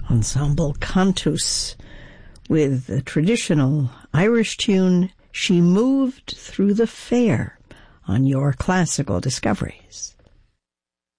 Ensemble Cantus with the traditional Irish tune, She Moved Through the Fair, on your Classical Discoveries.